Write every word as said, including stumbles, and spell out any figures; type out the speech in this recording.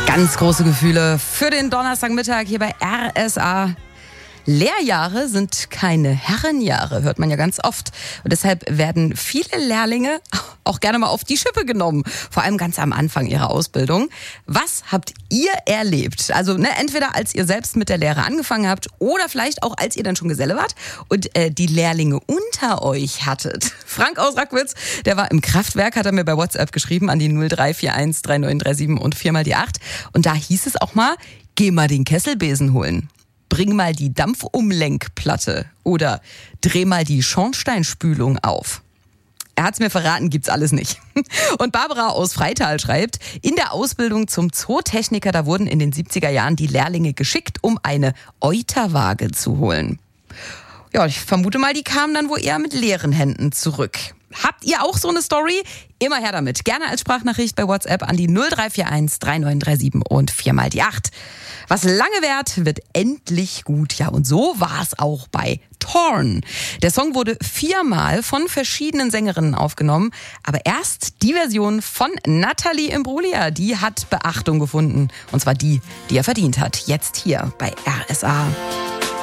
Ganz große Gefühle für den Donnerstagmittag hier bei R S A. Lehrjahre sind keine Herrenjahre, hört man ja ganz oft. Und deshalb werden viele Lehrlinge auch gerne mal auf die Schippe genommen. Vor allem ganz am Anfang ihrer Ausbildung. Was habt ihr erlebt? Also ne, entweder als ihr selbst mit der Lehre angefangen habt oder vielleicht auch als ihr dann schon Geselle wart und äh, die Lehrlinge unter euch hattet. Frank aus Rackwitz, der war im Kraftwerk, hat er mir bei WhatsApp geschrieben an die null drei vier eins drei neun drei sieben und vier mal die acht. Und da hieß es auch mal, geh mal den Kesselbesen holen. Bring mal die Dampfumlenkplatte oder dreh mal die Schornsteinspülung auf. Er hat's mir verraten, gibt's alles nicht. Und Barbara aus Freital schreibt, in der Ausbildung zum Zootechniker, da wurden in den siebziger Jahren die Lehrlinge geschickt, um eine Euterwaage zu holen. Ja, ich vermute mal, die kamen dann wohl eher mit leeren Händen zurück. Habt ihr auch so eine Story? Immer her damit. Gerne als Sprachnachricht bei WhatsApp an die null drei vier eins drei neun drei sieben und vier mal die acht. Was lange währt, wird endlich gut. Ja, und so war es auch bei Torn. Der Song wurde viermal von verschiedenen Sängerinnen aufgenommen. Aber erst die Version von Natalie Imbruglia, die hat Beachtung gefunden. Und zwar die, die er verdient hat. Jetzt hier bei R S A.